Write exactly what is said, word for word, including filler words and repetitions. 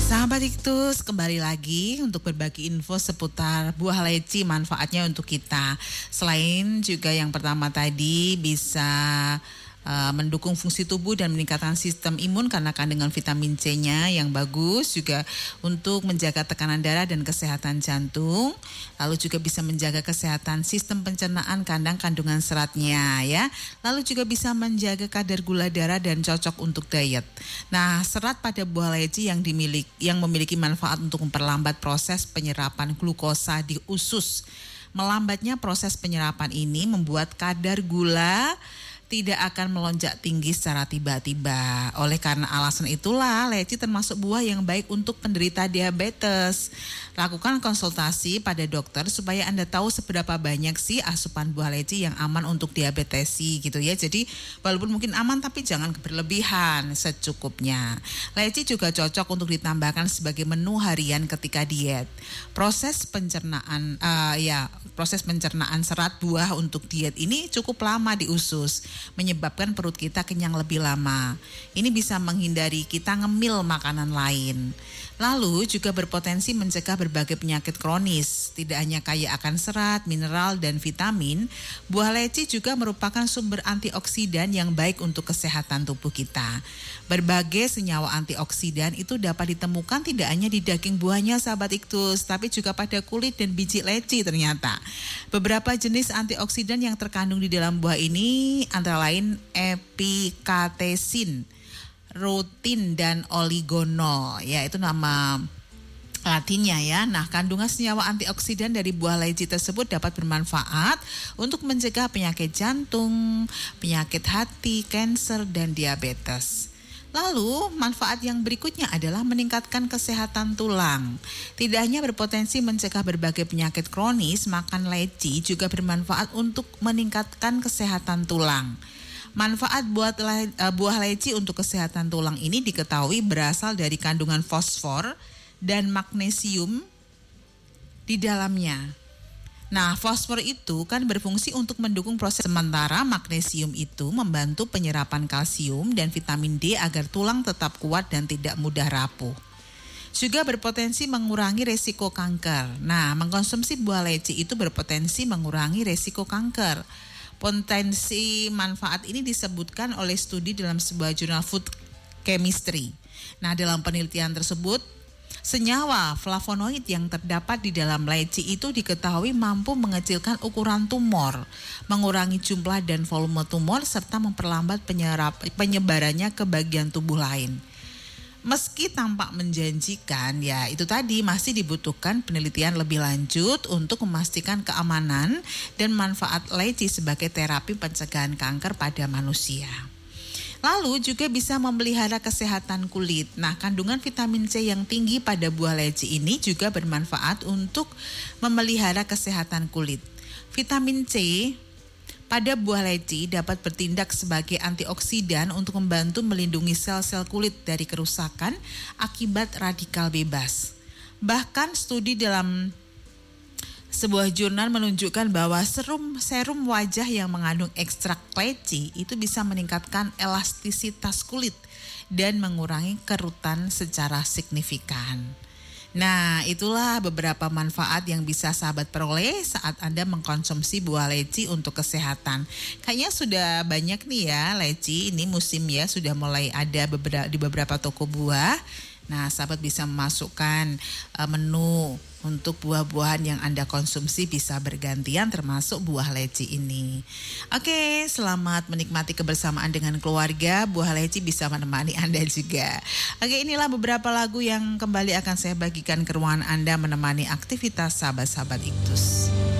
Sahabat Iktus, kembali lagi untuk berbagi info seputar buah leci, manfaatnya untuk kita. Selain juga yang pertama tadi bisa uh, mendukung fungsi tubuh dan meningkatkan sistem imun karena kandungan vitamin C-nya yang bagus, juga untuk menjaga tekanan darah dan kesehatan jantung. Lalu juga bisa menjaga kesehatan sistem pencernaan kandang kandungan seratnya ya. Lalu juga bisa menjaga kadar gula darah dan cocok untuk diet. Nah, serat pada buah leci yang dimiliki yang memiliki manfaat untuk memperlambat proses penyerapan glukosa di usus. Melambatnya proses penyerapan ini membuat kadar gula tidak akan melonjak tinggi secara tiba-tiba. Oleh karena alasan itulah, leci termasuk buah yang baik untuk penderita diabetes. Lakukan konsultasi pada dokter supaya Anda tahu seberapa banyak sih asupan buah leci yang aman untuk diabetesi gitu ya. Jadi walaupun mungkin aman tapi jangan berlebihan, secukupnya. Leci juga cocok untuk ditambahkan sebagai menu harian ketika diet. Proses pencernaan uh, ya, proses pencernaan serat buah untuk diet ini cukup lama di usus, menyebabkan perut kita kenyang lebih lama. Ini bisa menghindari kita ngemil makanan lain. Lalu juga berpotensi mencegah berbagai penyakit kronis. Tidak hanya kaya akan serat, mineral, dan vitamin, buah leci juga merupakan sumber antioksidan yang baik untuk kesehatan tubuh kita. Berbagai senyawa antioksidan itu dapat ditemukan tidak hanya di daging buahnya sahabat Iktus, tapi juga pada kulit dan biji leci ternyata. Beberapa jenis antioksidan yang terkandung di dalam buah ini antara lain epikatesin, rutin, dan oligonol, ya itu nama latinnya ya. Nah, kandungan senyawa antioksidan dari buah leci tersebut dapat bermanfaat untuk mencegah penyakit jantung, penyakit hati, kanker, dan diabetes. Lalu, manfaat yang berikutnya adalah meningkatkan kesehatan tulang. Tidak hanya berpotensi mencegah berbagai penyakit kronis, makan leci juga bermanfaat untuk meningkatkan kesehatan tulang. Manfaat buat le, uh, buah leci untuk kesehatan tulang ini diketahui berasal dari kandungan fosfor dan magnesium di dalamnya. Nah, fosfor itu kan berfungsi untuk mendukung proses, sementara magnesium itu membantu penyerapan kalsium dan vitamin D agar tulang tetap kuat dan tidak mudah rapuh. Juga berpotensi mengurangi resiko kanker. Nah, mengkonsumsi buah leci itu berpotensi mengurangi resiko kanker. Potensi manfaat ini disebutkan oleh studi dalam sebuah jurnal Food Chemistry. Nah, dalam penelitian tersebut, senyawa flavonoid yang terdapat di dalam leci itu diketahui mampu mengecilkan ukuran tumor, mengurangi jumlah dan volume tumor, serta memperlambat penyerap, penyebarannya ke bagian tubuh lain. Meski tampak menjanjikan, ya itu tadi masih dibutuhkan penelitian lebih lanjut untuk memastikan keamanan dan manfaat leci sebagai terapi pencegahan kanker pada manusia. Lalu juga bisa memelihara kesehatan kulit. Nah, kandungan vitamin C yang tinggi pada buah leci ini juga bermanfaat untuk memelihara kesehatan kulit. Vitamin C pada buah leci dapat bertindak sebagai antioksidan untuk membantu melindungi sel-sel kulit dari kerusakan akibat radikal bebas. Bahkan studi dalam sebuah jurnal menunjukkan bahwa serum serum wajah yang mengandung ekstrak leci itu bisa meningkatkan elastisitas kulit dan mengurangi kerutan secara signifikan. Nah, itulah beberapa manfaat yang bisa sahabat peroleh saat Anda mengkonsumsi buah leci untuk kesehatan. Kayaknya sudah banyak nih ya leci, ini musim ya, sudah mulai ada beberapa, di beberapa toko buah. Nah, sahabat bisa memasukkan uh, menu untuk buah-buahan yang Anda konsumsi bisa bergantian termasuk buah leci ini. Oke, selamat menikmati kebersamaan dengan keluarga. Buah leci bisa menemani Anda juga. Oke, inilah beberapa lagu yang kembali akan saya bagikan ke ruangan Anda menemani aktivitas sahabat-sahabat Iktus.